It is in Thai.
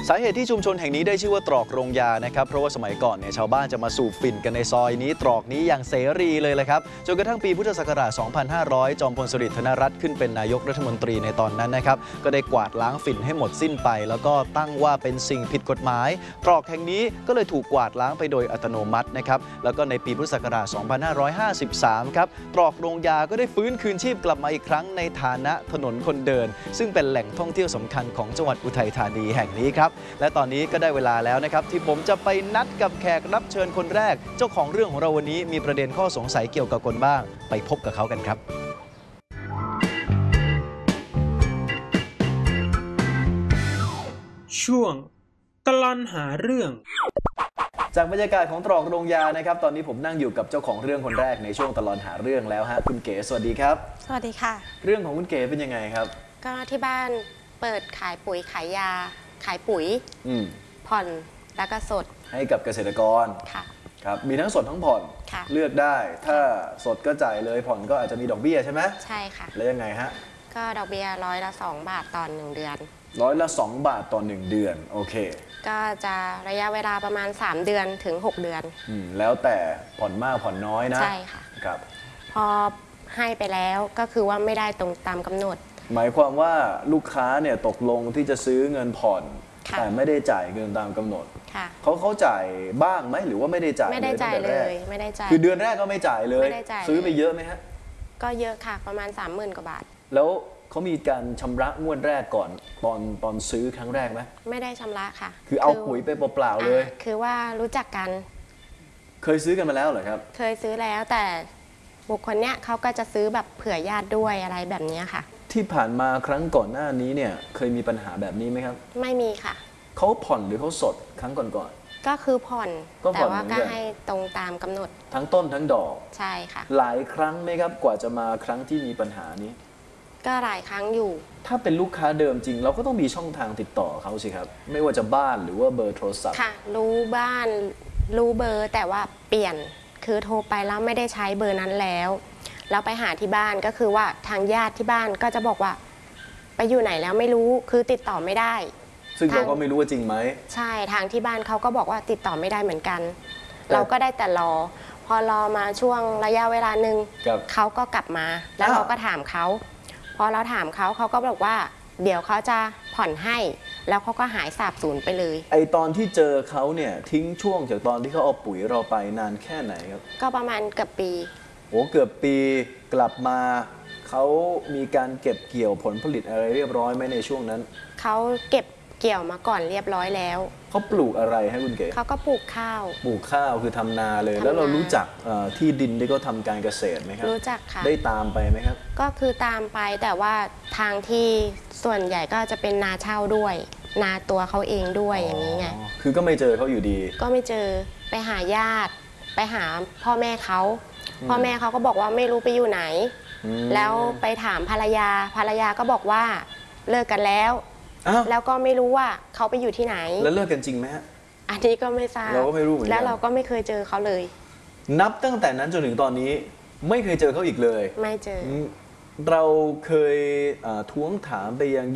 สาเหตุที่ชุมชนแห่งนี้ได้ชื่อว่าตรอกโรงยานะครับเพราะว่าสมัยก่อนเนี่ยชาวบ้านจะมาสูบฝิ่นกันในซอยนี้ตรอกนี้อย่างเสรีเลยแหละครับจนกระทั่งปีพุทธศักราช 2500 จอมพลสฤษดิ์ธนรัตน์ขึ้นเป็นนายกรัฐมนตรีในตอนนั้นนะครับก็ได้กวาดล้างฝิ่นให้หมดสิ้นไปแล้วก็ตั้งว่าเป็นสิ่งผิดกฎหมายตรอกแห่งนี้ก็เลยถูกกวาดล้างไปโดยอัตโนมัตินะครับแล้วก็ในปีพุทธศักราช 2553 ครับตรอกโรงยาก็ได้ฟื้นคืนชีพกลับมาอีกครั้งในฐานะถนนคนเดินซึ่งเป็นแหล่งท่องเที่ยวสำคัญของจังหวัดอุทัยธานีแห่งนี้ครับและตอนนี้ก็ได้เวลาแล้วนะครับที่ผมจะไปนัดกับแขกรับเชิญคนแรกเจ้าของเรื่องของเราวันนี้มีประเด็นข้อสงสัยเกี่ยวกับคนบ้างไปพบกับเขากันครับช่วงตลอดหาเรื่องจากบรรยากาศของตรอกโรงยานะครับตอนนี้ผมนั่งอยู่กับเจ้าของเรื่องคนแรกในช่วงตลอดหาเรื่องแล้วฮะคุณเก๋สวัสดีครับสวัสดีค่ะเรื่องของคุณเก๋เป็นยังไงครับก็ที่บ้านเปิดขายปุ๋ยขายยาขายปุ๋ยผ่อนแล้วก็สดให้กับเกษตรกรค่ะครับมีทั้งสดทั้งผ่อนเลือกได้ถ้าสดก็จ่ายเลยผ่อนก็อาจจะมีดอกเบี้ยใช่ไหมใช่ค่ะแล้วยังไงฮะก็ดอกเบี้ย2%ต่อ1เดือน 2 บาทต่อ1เดือนโอเคก็จะระยะเวลาประมาณ3เดือนถึง6เดือนแล้วแต่ผ่อนมากผ่อนน้อยนะใช่ค่ะครับพอให้ไปแล้วก็คือว่าไม่ได้ตรงตามกำหนดหมายความว่าลูกค้าเนี่ยตกลงที่จะซื้อเงินผ่อนแต่ไม่ได้จ่ายเงินตามกำหนดเขาจ่ายบ้างไหมหรือว่าไม่ได้จ่ายไม่ได้จ่ายเลยไม่ได้จ่ายคือเดือนแรกก็ไม่จ่ายเลยซื้อไปเยอะไหมฮะก็เยอะค่ะประมาณ30,000 กว่าบาทแล้วเขามีการชำระงวดแรกก่อนตอนซื้อครั้งแรกไหมไม่ได้ชำระค่ะคือเอาปุ๋ยไปเปล่าๆเลยคือว่ารู้จักกันเคยซื้อกันมาแล้วเหรอครับเคยซื้อแล้วแต่บุคคลเนี้ยเขาก็จะซื้อแบบเผื่อญาติด้วยอะไรแบบนี้ค่ะที่ผ่านมาครั้งก่อนหน้านี้เนี่ยเคยมีปัญหาแบบนี้ไหมครับไม่มีค่ะเขาผ่อนหรือเขาสดครั้งก่อนก็คือผ่อนแต่ว่าก็ให้ตรงตามกำหนดทั้งต้นทั้งดอกใช่ค่ะหลายครั้งไหมครับกว่าจะมาครั้งที่มีปัญหานี้ก็หลายครั้งอยู่ถ้าเป็นลูกค้าเดิมจริงเราก็ต้องมีช่องทางติดต่อเขาสิครับไม่ว่าจะบ้านหรือว่าเบอร์โทรศัพท์ค่ะรู้บ้านรู้เบอร์แต่ว่าเปลี่ยนคือโทรไปแล้วไม่ได้ใช้เบอร์นั้นแล้วไปหาที่บ้านก็คือว่าทางญาติที่บ้านก็จะบอกว่าไปอยู่ไหนแล้วไม่รู้คือติดต่อไม่ได้ซึ่งเราก็ไม่รู้ว่าจริงไหมใช่ทางที่บ้านเขาก็บอกว่าติดต่อไม่ได้เหมือนกันเราก็ได้แต่รอพอรอมาช่วงระยะเวลาหนึ่งเขาก็กลับมาแล้วเราก็ถามเขาพอเราถามเขาเขาก็บอกว่าเดี๋ยวเขาจะผ่อนให้แล้วเขาก็หายสาบสูญไปเลยไอตอนที่เจอเขาเนี่ยทิ้งช่วงจากตอนที่เขาเอาปุ๋ยเราไปนานแค่ไหนครับก็ประมาณเกือบปีโอ้เกือบปีกลับมาเขามีการเก็บเกี่ยวผลผลิตอะไรเรียบร้อยไหมในช่วงนั้นเขาเก็บเกี่ยวมาก่อนเรียบร้อยแล้วเขาปลูกอะไรให้คุณเก๋เขาก็ปลูกข้าวคือทำนาเลยแล้วเรารู้จักที่ดินที่เขาทำการเกษตรไหมครับรู้จักค่ะได้ตามไปไหมครับก็คือตามไปแต่ว่าทางที่ส่วนใหญ่ก็จะเป็นนาเช่าด้วยนาตัวเขาเองด้วยอย่างนี้ไงคือก็ไม่เจอเขาอยู่ดีก็ไม่เจอไปหาญาติไปหาพ่อแม่เขาพ่อแม่เขาก็บอกว่าไม่รู้ไปอยู่ไหนแล้วไปถามภรรยาก็บอกว่าเลิกกันแล้วแล้วก็ไม่รู้ว่าเขาไปอยู่ที่ไหนแล้วเลิกกันจริงไหมฮะอันนี้ก็ไม่ทราบเราก็ไม่รู้เหมือนกันแล้วเราก็ไม่เคยเจอเขาเลยนับตั้งแต่นั้นจนถึงตอนนี้ไม่เคยเจอเขาอีกเลยไม่เจอเราเคยท้วงถามไปยัง